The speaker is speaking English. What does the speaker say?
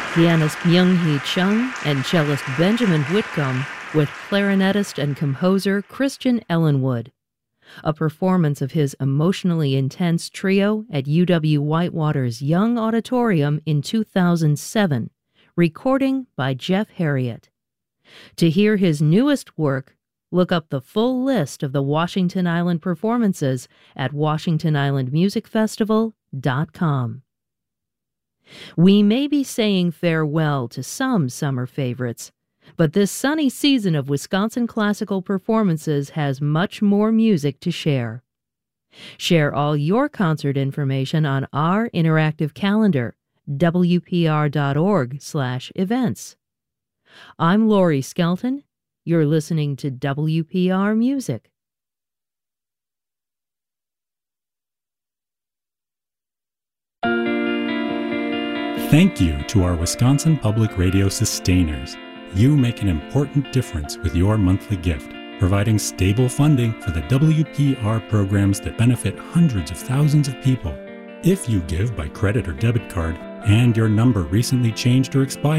pianist Myung-Hee Chung and cellist Benjamin Whitcomb with clarinetist and composer Christian Ellenwood. A performance of his emotionally intense trio at UW-Whitewater's Young Auditorium in 2007, recording by Jeff Harriet. To hear his newest work, look up the full list of the Washington Island performances at WashingtonIslandMusicFestival.com. We may be saying farewell to some summer favorites, but this sunny season of Wisconsin classical performances has much more music to share. Share all your concert information on our interactive calendar, wpr.org/events. I'm Lori Skelton. You're listening to WPR Music. Thank you to our Wisconsin Public Radio sustainers. You make an important difference with your monthly gift, providing stable funding for the WPR programs that benefit hundreds of thousands of people. If you give by credit or debit card and your number recently changed or expired,